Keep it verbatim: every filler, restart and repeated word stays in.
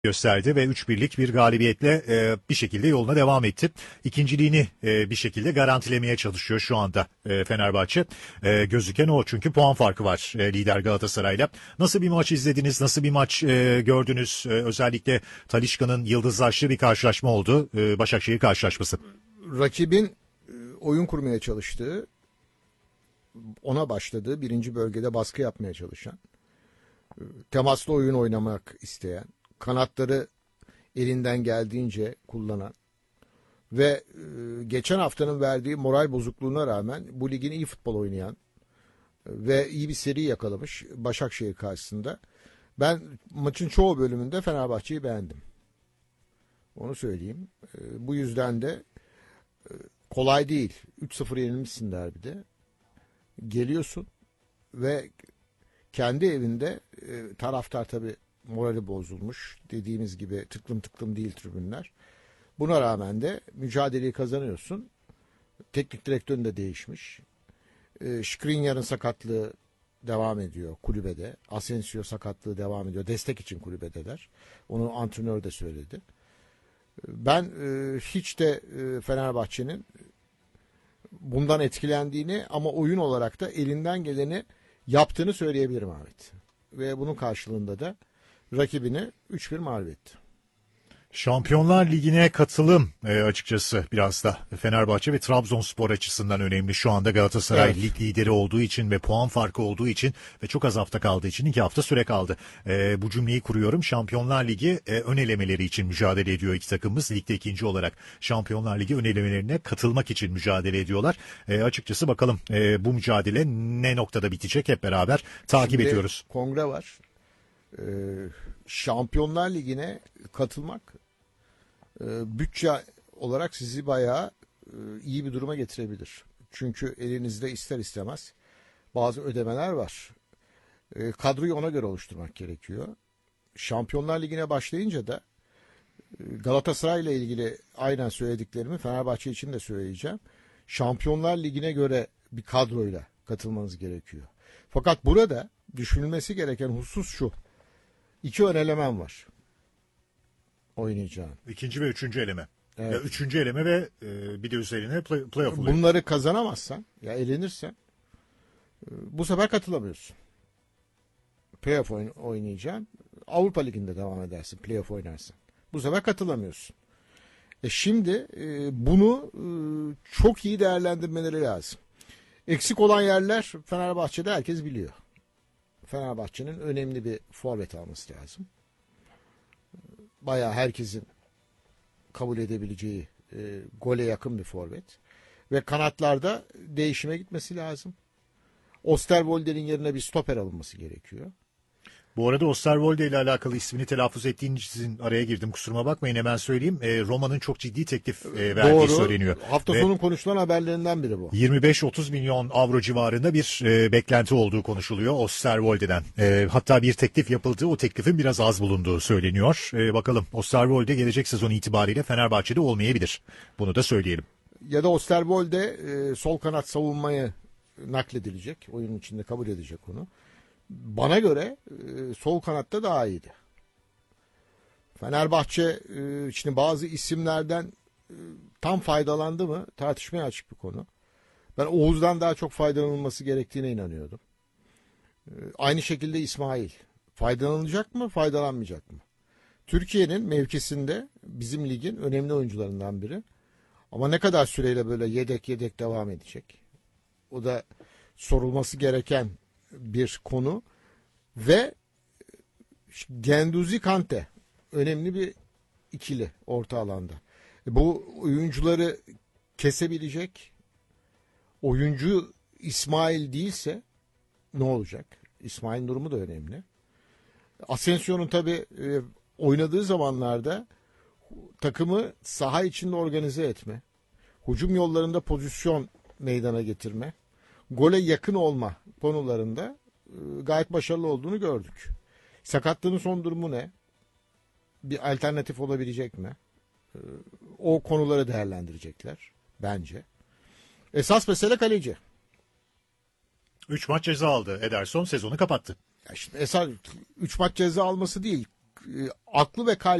gösterdi ve üç birlik bir galibiyetle e, bir şekilde yoluna devam etti. İkinciliğini e, bir şekilde garantilemeye çalışıyor şu anda e, Fenerbahçe. E, gözüken o, çünkü puan farkı var e, lider Galatasaray'la. Nasıl bir maç izlediniz? Nasıl bir maç e, gördünüz? E, özellikle Talisca'nın yıldızlaştığı bir karşılaşma oldu. E, Başakşehir karşılaşması. Rakibin e, oyun kurmaya çalıştığı, ona başladığı, birinci bölgede baskı yapmaya çalışan, e, temaslı oyun oynamak isteyen, kanatları elinden geldiğince kullanan ve e, geçen haftanın verdiği moral bozukluğuna rağmen bu ligin iyi futbol oynayan ve iyi bir seri yakalamış Başakşehir karşısında. Ben maçın çoğu bölümünde Fenerbahçe'yi beğendim. Onu söyleyeyim. E, bu yüzden de e, kolay değil. üç sıfır yenilmişsin derbide. Geliyorsun ve kendi evinde e, taraftar tabii morali bozulmuş. Dediğimiz gibi tıklım tıklım değil tribünler. Buna rağmen de mücadeleyi kazanıyorsun. Teknik direktörün de değişmiş. E, Skriniar'ın sakatlığı devam ediyor kulübede. Asensio sakatlığı devam ediyor. Destek için kulübedeler. Onu antrenör de söyledi. Ben e, hiç de e, Fenerbahçe'nin bundan etkilendiğini ama oyun olarak da elinden geleni yaptığını söyleyebilirim Ahmet. Ve bunun karşılığında da rakibini üç bir mağlup etti. Şampiyonlar Ligi'ne katılım e, açıkçası biraz da Fenerbahçe ve Trabzonspor açısından önemli. Şu anda Galatasaray Evet. lig lideri olduğu için ve puan farkı olduğu için ve çok az hafta kaldığı için iki hafta süre kaldı. E, bu cümleyi kuruyorum. Şampiyonlar Ligi e, ön elemeleri için mücadele ediyor iki takımımız. Ligde ikinci olarak Şampiyonlar Ligi ön elemelerine katılmak için mücadele ediyorlar. E, açıkçası bakalım e, bu mücadele ne noktada bitecek, hep beraber takip Şimdi ediyoruz. kongre var. Ee, Şampiyonlar Ligi'ne katılmak e, bütçe olarak sizi bayağı e, iyi bir duruma getirebilir. Çünkü elinizde ister istemez bazı ödemeler var. E, kadroyu ona göre oluşturmak gerekiyor. Şampiyonlar Ligi'ne başlayınca da e, Galatasaray ile ilgili aynen söylediklerimi Fenerbahçe için de söyleyeceğim. Şampiyonlar Ligi'ne göre bir kadroyla katılmanız gerekiyor. Fakat burada düşünülmesi gereken husus şu. İki ön elemen var oynayacağın. İkinci ve üçüncü eleme. Evet. Ya üçüncü eleme ve e, bir de üzerine play, playoff oluyor. Bunları kazanamazsan, ya elenirsen e, bu sefer katılamıyorsun. Playoff oyn- oynayacaksın. Avrupa Ligi'nde devam edersin. Playoff oynarsın. Bu sefer katılamıyorsun. E şimdi e, bunu e, çok iyi değerlendirmeleri lazım. Eksik olan yerler Fenerbahçe'de herkes biliyor. Fenerbahçe'nin önemli bir forvet alması lazım. Bayağı herkesin kabul edebileceği e, gole yakın bir forvet. Ve kanatlarda değişime gitmesi lazım. Osterwolde'nin yerine bir stoper alınması gerekiyor. Bu arada Osterwolde ile alakalı ismini telaffuz ettiğiniz için araya girdim. Kusuruma bakmayın, hemen söyleyeyim. E, Roma'nın çok ciddi teklif e, verdiği Doğru. söyleniyor. Hafta Ve sonu konuşulan haberlerinden biri bu. yirmi beş otuz milyon avro civarında bir e, beklenti olduğu konuşuluyor Osterwolde'den. E, hatta bir teklif yapıldı. O teklifin biraz az bulunduğu söyleniyor. E, bakalım, Osterwolde gelecek sezon itibariyle Fenerbahçe'de olmayabilir. Bunu da söyleyelim. Ya da Osterwolde e, sol kanat savunmayı nakledilecek. Oyunun içinde kabul edecek onu. Bana göre e, sol kanatta daha iyiydi. Fenerbahçe e, şimdi bazı isimlerden e, tam faydalandı mı tartışmaya açık bir konu. Ben Oğuz'dan daha çok faydalanılması gerektiğine inanıyordum. E, aynı şekilde İsmail. Faydalanacak mı, faydalanmayacak mı? Türkiye'nin mevkisinde bizim ligin önemli oyuncularından biri. Ama ne kadar süreyle böyle yedek yedek devam edecek? O da sorulması gereken bir konu. Ve Genduzi Kante önemli bir ikili orta alanda. Bu oyuncuları kesebilecek oyuncu İsmail değilse ne olacak? İsmail'in durumu da önemli. Asensio'nun tabii e, oynadığı zamanlarda takımı saha içinde organize etme, hücum yollarında pozisyon meydana getirme, gole yakın olma konularında e, gayet başarılı olduğunu gördük. Sakatlığının son durumu ne? Bir alternatif olabilecek mi? E, o konuları değerlendirecekler bence. Esas mesele kaleci. üç maç ceza aldı Ederson, sezonu kapattı. Ya şimdi esas üç maç ceza alması değil. e, aklı ve kalbi